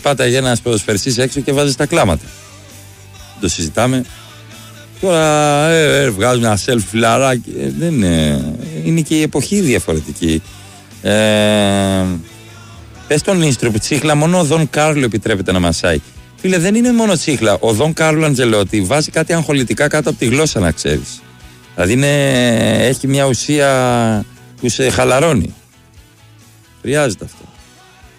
πάταγε ένας ποδοσφαιριστής έξω και βάζει τα κλάματα. Το συζητάμε. Τώρα βγάζουν ένα selfie φιλαράκι. Δεν είναι και η εποχή διαφορετική. Πες τον Νίστρο που τσίχλα μόνο ο Δον Κάρλο επιτρέπεται να μασάει. Φίλε, δεν είναι μόνο τσίχλα. Ο Δον Κάρλο Αντζελότη βάζει κάτι αγχολητικά κάτω από τη γλώσσα, να ξέρεις. Δηλαδή έχει μια ουσία που σε χαλαρώνει. Χρειάζεται αυτό.